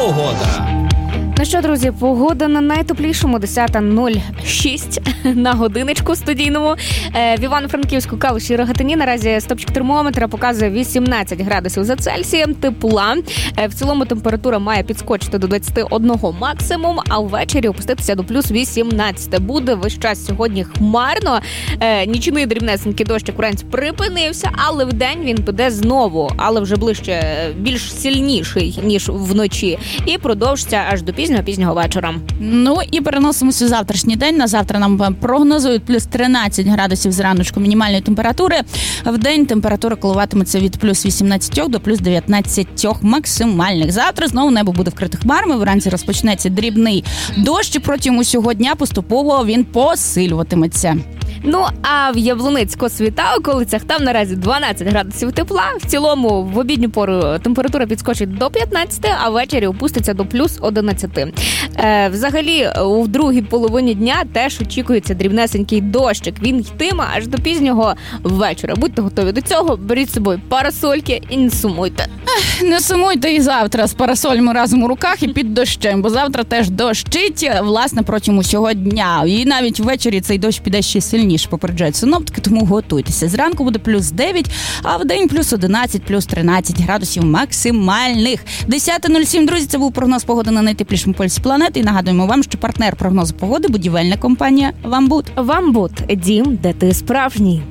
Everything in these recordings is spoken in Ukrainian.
Погода. Ну що, друзі, погода на найтеплішому 10:06 на годиночку студійному. В Івано-Франківську, Калуші і Рогатині наразі стопчик термометра показує 18 градусів за Цельсієм тепла. В цілому температура має підскочити до 21 максимум, а ввечері опуститися до плюс 18. Буде весь час сьогодні хмарно. Нічний дрібнесенький дощик вранці припинився, але вдень він піде знову, але вже ближче, більш сильніший, ніж вночі. І продовжиться аж до пізнього вечора. Ну і переносимося у завтрашній день. На завтра нам прогнозують плюс 13 градусів зраночку мінімальної температури. В день температура коливатиметься від плюс 18 до плюс 19 максимальних. Завтра знову небо буде вкрите хмарами. Вранці розпочнеться дрібний дощ. Протягом усього дня поступово він посилюватиметься. Ну, а в Яблуницько-Світа околицях там наразі 12 градусів тепла. В цілому в обідню пору температура підскочить до 15, а ввечері опуститься до плюс 11. Взагалі, у другій половині дня теж очікується дрібнесенький дощик. Він йтиме аж до пізнього вечора. Будьте готові до цього, беріть з собою парасольки і не сумуйте. Не сумуйте і завтра з парасольми разом у руках і під дощем, бо завтра теж дощить, власне, протягом усього дня. І навіть ввечері цей дощ піде ще сильніше, попереджають синоптики, тому готуйтеся. Зранку буде плюс 9, а в день плюс 11, плюс 13 градусів максимальних. 10:07, друзі, це був прогноз погоди на найтеплішому полюсі планети. І нагадуємо вам, що партнер прогнозу погоди – будівельна компанія «Вамбут». «Вамбут» – дім, де ти справжній.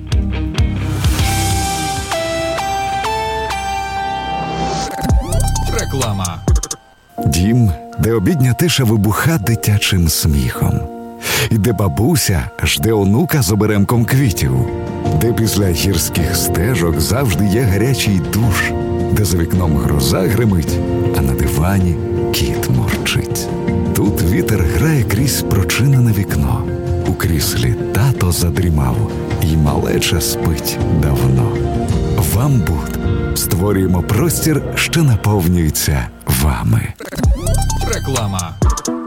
Реклама. Дім, де обідня тиша вибуха дитячим сміхом. І де бабуся жде онука з оберемком квітів. Де після гірських стежок завжди є гарячий душ. Де за вікном гроза гримить, а на дивані кіт мурчить. Тут вітер грає крізь прочинене вікно. У кріслі тато задрімав, і малеча спить давно. «Вамбут» створюємо простір, що наповнюється вами. Реклама.